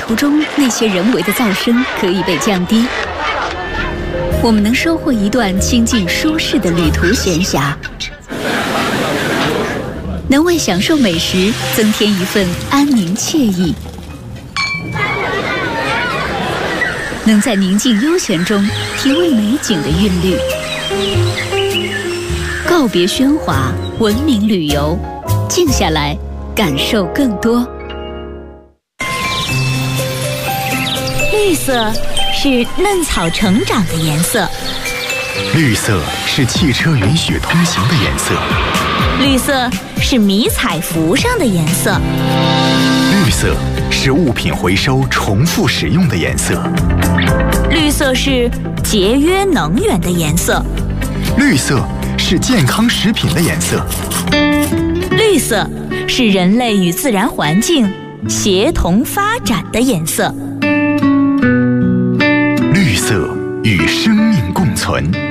途中那些人为的噪声可以被降低，我们能收获一段清静舒适的旅途闲暇，能为享受美食增添一份安宁惬意，能在宁静悠闲中体味美景的韵律。告别喧哗，文明旅游，静下来，感受更多。 绿色是嫩草成长的颜色， 绿色是汽车允许通行的颜色， 绿色是迷彩服上的颜色， 绿色是物品回收重复使用的颜色， 绿色是节约能源的颜色， 绿色是健康食品的颜色， 绿色是人类与自然环境协同发展的颜色， 绿色与生命共存。